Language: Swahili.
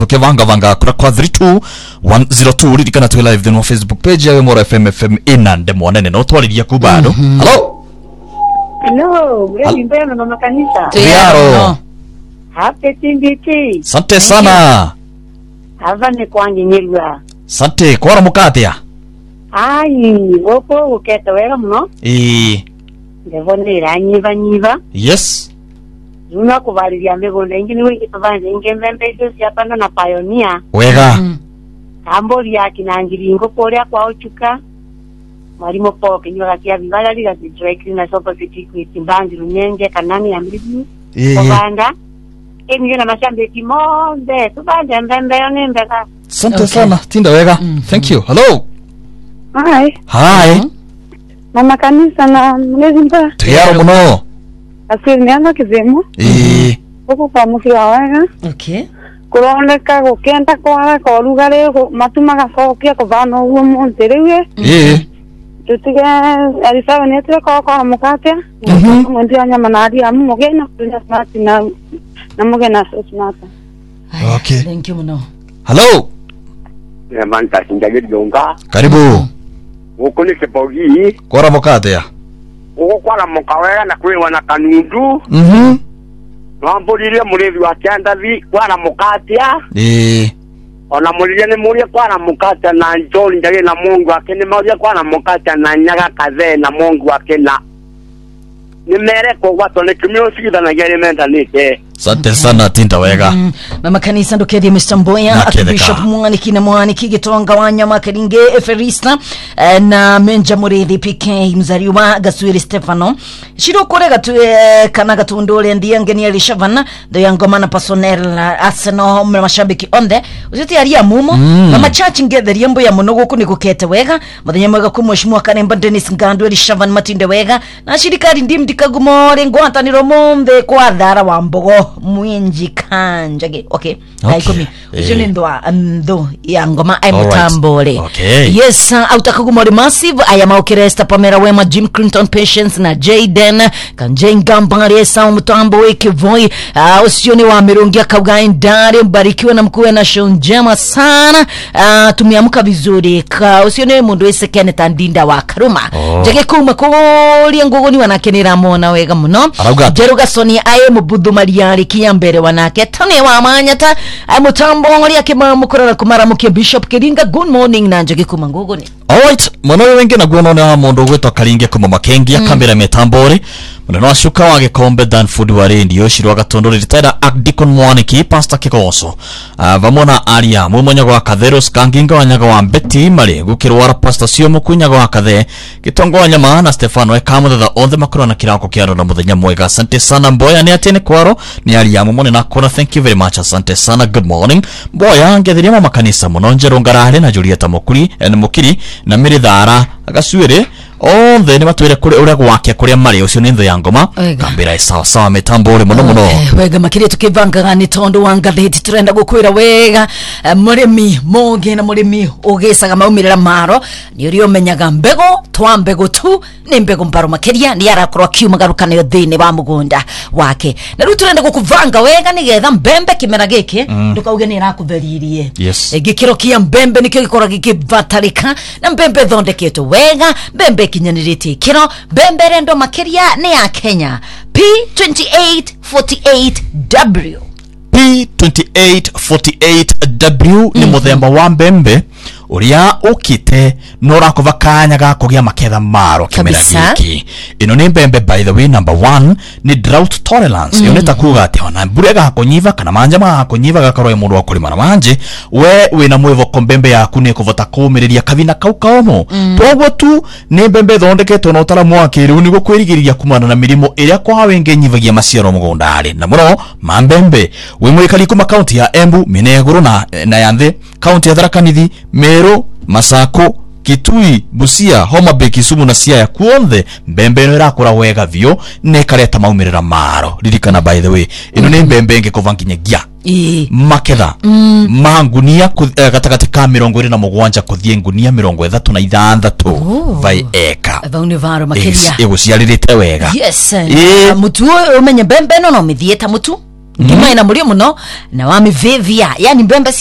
Vanga kura kwa 32102 ririkana twi live thini wa Facebook page ya Mora FM inande mwanene no twariria ku bado. Hello, wewe mbona na mama kanisa? Tuyaro. Happy TBT. Sante sana. Hava ni kwangi nyirwa. Sante kwara mukatia. Ai, wopo uketa wera mno? Ndevonera nyiva. Yes. Zuna kubaliria mbego ngini wiki tavanje ngembembe isi hapana na Pioneer. Wega. Ambori yake na ngiringo poria kwa ochuka. Marimo poke nyoga kia bibala liga directly na sopa fiti timbangi runyenge kanani ya mbibu. Kobanda. Emi na mashambe kimonde tubanje mbembe mbega. Sante sana tinda wega. Thank you. Hello. Hi. Mama kanisa na mlezimba. Tuyaro mno. Asili nianga kizemu. Huko kwa mufia wega. Okay. Kuroneka gukenda kwa rugare matuma gacokia kuvana uwo monterewe. Tutige alisawa netre kwa mukate. Ndio nyama na hadi amugena kunya smart na mugena smart. Okay. Thank you mno. Hello. Manta sinjage donga. Karibu. Uko ni sepogi. Kwara mukate ya. Uko kwara mukawega na kwewa na kanundu. Wamburiria murevi wa Kiandavi kwara mukatia. Ona muriria ni muria kwara mukatia na njoli ndage na Mungu akene mauria kwara mukatia na nyaga kaze na Mungu akena. Nimere kwa watu ni kimyo sikida na gere menta nike. Sante sana tinda wega. Mama kanisa ndokedi Mr. Mboya Bishop Mwani kina Mwani kigitonga wanyama Karinge Eferista na Menja Murithi PK mzariwa Gaswiri Stefano shiro korega tu kana gatundole ndiye ngeni alishavana ndo yangoma na personnel Arsenal mashabiki onde uziti aria mumo mama church ngetheria mboya muno guku ni gukete wega muthenya mwega ku mweshimwa Kanemba Dennis Ngandu alishavana matinde wega na shirikari ndimdikagumore ngwataniro mombe kwa dhara wa mbogo mwinji kanjage okay haikomi ujone ndo ya ngoma ai mutambole yes autakagumore massive ayama okeresta Pamela Wema Jim Clinton Patience na Jayden kanjenga mbare sa mutambo weke voi usione wa mirungia kauga ndare mbarikiwe na mkuu na show njema sana tumeamka vizuri usione mundu wese Kenneth Andinda wa Karuma jage kuma kuli ngogoni wanakenera mona wega muno Jeruga Soni aye mubudhu mariari kia mbere wanake tane wa manyata mutambo ngori yake mukora kumara muke Bishop Kiringa good morning nanjage kuma ngogoni. Alright mwana wengi na guono na mundu gwetwa Karinge kuma makengi akambira metambore mwana washuka wage kombe dan food wa radio shirwa gatondore retired Deacon Mwaniki Pastor Kikoso vamona aria mumonyago wa Katheros kanginga wanyago wa Betty mari gukirwara Pastor Siomo kunyago wa Kathe gitongo wanyama na Stefano ekamutha onthe makoro na kirako kiaro na muthenya mwega. Asante sana Mboya ni atene kwaro ni aria mumone na kona thank you very much. Asante sana good morning Mboya ngetheria mama kanisa muno njero ngarare na Julieta Mukuri mukiri na Mirithara agaswire onthe ni batwire kuri uria gwake kuria mari ucio ni ntho ya ngoma kambira sawa metambore muno wega makiri tukivanga ni tondo wanga theti turenda gukwira wega murimi moge na murimi ugesaga maumirira maro ni uri omenyaga mbego twa mbego tu ni mbego mbaro makiria ni arakorwa kiumagaruka yo thini wa mugunda wake na ru turenda gukuvanga wega ni getha mbembe kimera giki ndukauge ni irakutheririe gikiro kia mbembe nikyo gikora gikivatarika na mbembe thondeketwo wega mbembe kinyaniriti kiro mbembe rendo makiria ni ya Kenya P2848W P2848W ni muthemba wa mbembe uria ukite nora kuvakanya ga kugia maketha maro kimera giki ino ni mbembe by the way number 1 ni drought tolerance yoneta kuga ati ona mbure ga kunyiva kana manja ma kunyiva gakarwa mundu wa kulima na manje we na mwevo kombembe yaku ni kuvota kumiriria kavina kaukaomo togwo tu ni mbembe thondeketwo no tara mwakiri ni gukwirigiriria kumana na mirimo iria kwa wenge nyivagia maciaro mugundari na muno mambembe we mwikali kuma county ya Embu Mineguru na yanthe county ya Tharaka Nithi Meru Masako Kitui Busia Homa Bay Kisumu na Siaya kuonthe mbembe no irakura wega vyo ne kareta maumirira maro ririkana by the way ino ni mbembe nge kovanginyagia maketha mangunia gatagati ka 27 kuthie ngunia 36 vai eka vaune varo makeria ego ciaririte wega mutu umenye mbembe no mithieta mutu ngima ina mulio muno na wamivevia yani mbembe